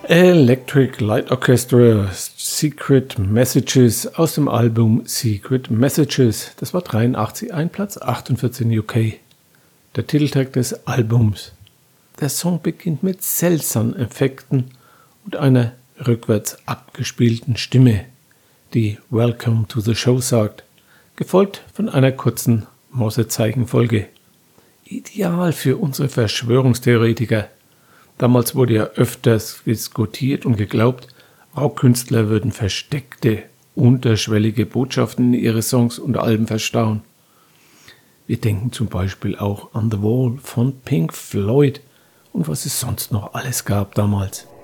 Electric Light Orchestra, Secret Messages aus dem Album Secret Messages. Das war 83, ein Platz 48 in UK. Der Titeltrack des Albums. Der Song beginnt mit seltsamen Effekten und einer rückwärts abgespielten Stimme, die Welcome to the Show sagt, gefolgt von einer kurzen Morsezeichenfolge. Ideal für unsere Verschwörungstheoretiker. Damals wurde ja öfters diskutiert und geglaubt, Rockkünstler würden versteckte, unterschwellige Botschaften in ihre Songs und Alben verstauen. Wir denken zum Beispiel auch an The Wall von Pink Floyd und was es sonst noch alles gab damals.